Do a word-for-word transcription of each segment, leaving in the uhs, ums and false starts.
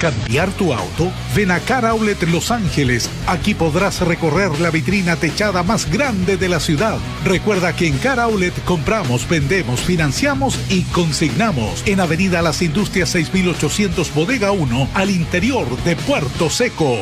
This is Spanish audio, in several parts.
cambiar tu auto? Ven a Car Outlet Los Ángeles. Aquí podrás recorrer la vitrina techada más grande de la ciudad. Recuerda que en Car Outlet compramos, vendemos, financiamos y consignamos. En Avenida Las Industrias seis mil ochocientos Bodega uno, al interior de Puerto Seco.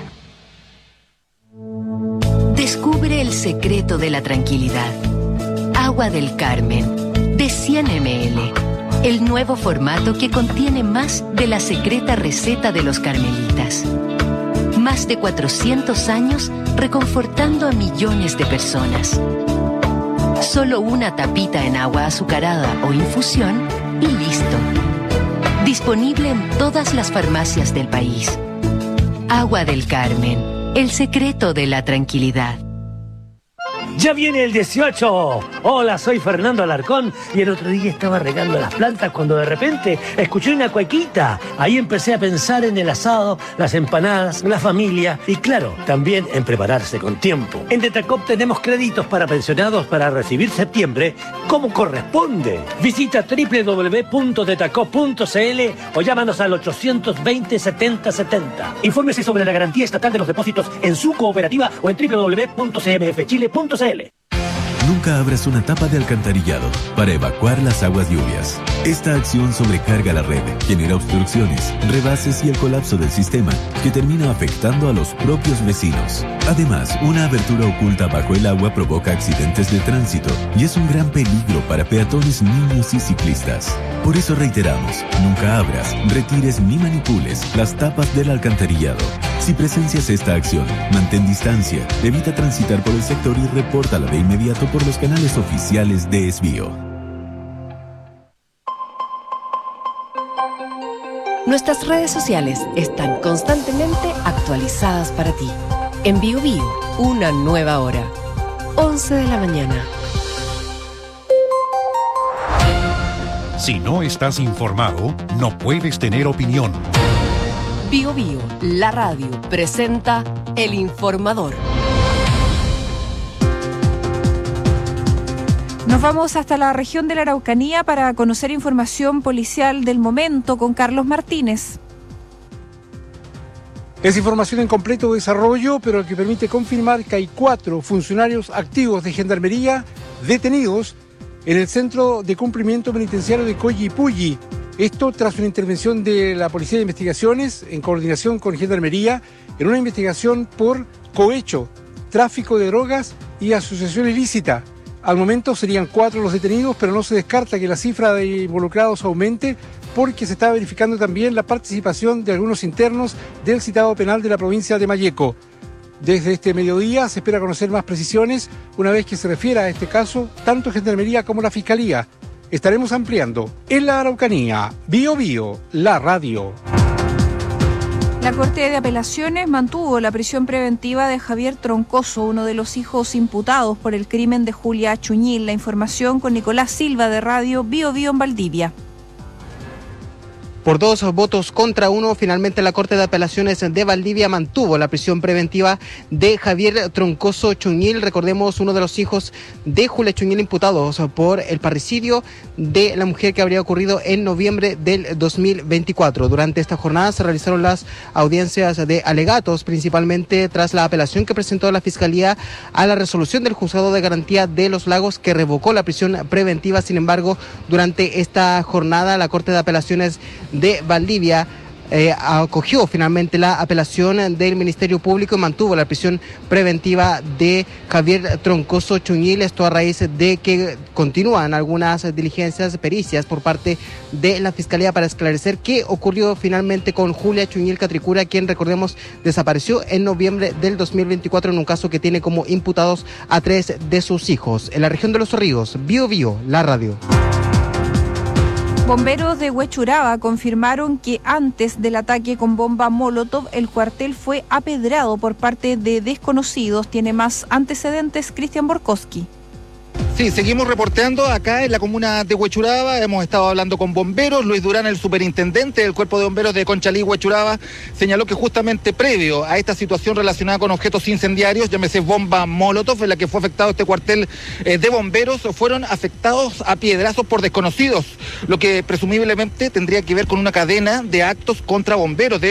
Descubre el secreto de la tranquilidad. Agua del Carmen, de cien mililitros. El nuevo formato que contiene más de la secreta receta de los carmelitas. Más de cuatrocientos años reconfortando a millones de personas. Solo una tapita en agua azucarada o infusión y listo. Disponible en todas las farmacias del país. Agua del Carmen, el secreto de la tranquilidad. ¡Ya viene el dieciocho! Hola, soy Fernando Alarcón y el otro día estaba regando las plantas cuando de repente escuché una cuequita. Ahí empecé a pensar en el asado, las empanadas, la familia y claro, también en prepararse con tiempo. En Detacop tenemos créditos para pensionados para recibir septiembre como corresponde. Visita doble u doble u doble u punto detacop punto c l o llámanos al ochocientos veinte, setenta setenta. Infórmese sobre la garantía estatal de los depósitos en su cooperativa o en doble u doble u doble u punto c m f chile punto c l. Nunca abras una tapa de alcantarillado para evacuar las aguas lluvias. Esta acción sobrecarga la red, genera obstrucciones, rebases y el colapso del sistema, que termina afectando a los propios vecinos. Además, una abertura oculta bajo el agua provoca accidentes de tránsito y es un gran peligro para peatones, niños y ciclistas. Por eso reiteramos, nunca abras, retires ni manipules las tapas del alcantarillado. Si presencias esta acción, mantén distancia, evita transitar por el sector y repórtala de inmediato por los canales oficiales de Esbio. Nuestras redes sociales están constantemente actualizadas para ti. En Bio Bio, una nueva hora. once de la mañana. Si no estás informado, no puedes tener opinión. Bio Bio, la radio, presenta El Informador. Nos vamos hasta la región de la Araucanía para conocer información policial del momento con Carlos Martínez. Es información en completo desarrollo, pero que permite confirmar que hay cuatro funcionarios activos de Gendarmería detenidos en el Centro de Cumplimiento Penitenciario de Coyipulli. Esto tras una intervención de la Policía de Investigaciones en coordinación con Gendarmería en una investigación por cohecho, tráfico de drogas y asociación ilícita. Al momento serían cuatro los detenidos, pero no se descarta que la cifra de involucrados aumente porque se está verificando también la participación de algunos internos del citado penal de la provincia de Malleco. Desde este mediodía se espera conocer más precisiones una vez que se refiera a este caso tanto Gendarmería como la Fiscalía. Estaremos ampliando en la Araucanía. Bio Bio, la radio. La Corte de Apelaciones mantuvo la prisión preventiva de Javier Troncoso, uno de los hijos imputados por el crimen de Julia Chuñil. La información con Nicolás Silva de Radio Bio Bio en Valdivia. Por dos votos contra uno, finalmente la Corte de Apelaciones de Valdivia mantuvo la prisión preventiva de Javier Troncoso Chuñil, recordemos uno de los hijos de Julia Chuñil imputados por el parricidio de la mujer que habría ocurrido en noviembre del dos mil veinticuatro. Durante esta jornada se realizaron las audiencias de alegatos, principalmente tras la apelación que presentó la Fiscalía a la resolución del Juzgado de Garantía de Los Lagos que revocó la prisión preventiva. Sin embargo, durante esta jornada la Corte de Apelaciones de Valdivia eh, acogió finalmente la apelación del Ministerio Público y mantuvo la prisión preventiva de Javier Troncoso Chuñil. Esto a raíz de que continúan algunas diligencias, pericias por parte de la Fiscalía para esclarecer qué ocurrió finalmente con Julia Chuñil Catricura, quien, recordemos, desapareció en noviembre del dos mil veinticuatro en un caso que tiene como imputados a tres de sus hijos. En la región de Los Ríos, Bio Bio, la radio. Bomberos de Huechuraba confirmaron que antes del ataque con bomba Molotov, el cuartel fue apedrado por parte de desconocidos. Tiene más antecedentes Cristian Borkowski. Sí, seguimos reporteando acá en la comuna de Huechuraba. Hemos estado hablando con bomberos. Luis Durán, el superintendente del Cuerpo de Bomberos de Conchalí, Huechuraba, señaló que justamente previo a esta situación relacionada con objetos incendiarios, llámese bomba Molotov, en la que fue afectado este cuartel eh, de bomberos, fueron afectados a piedrazos por desconocidos, lo que presumiblemente tendría que ver con una cadena de actos contra bomberos. De